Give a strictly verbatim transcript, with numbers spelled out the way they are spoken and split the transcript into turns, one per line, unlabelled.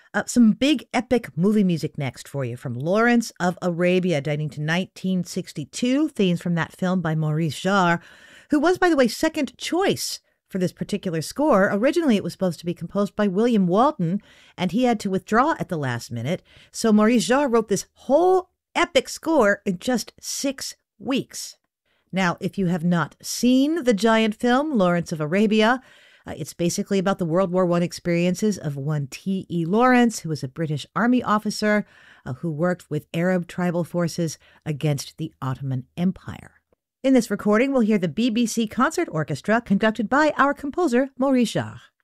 Uh, some big epic movie music next for you from Lawrence of Arabia, dating to nineteen sixty-two. Themes from that film by Maurice Jarre, who was, by the way, second choice for this particular score. Originally, it was supposed to be composed by William Walton, and he had to withdraw at the last minute. So Maurice Jarre wrote this whole epic score in just six weeks. Now, if you have not seen the giant film, Lawrence of Arabia, uh, it's basically about the World War One experiences of one T E Lawrence, who was a British army officer uh, who worked with Arab tribal forces against the Ottoman Empire. In this recording, we'll hear the B B C Concert Orchestra conducted by our composer, Maurice Jarre.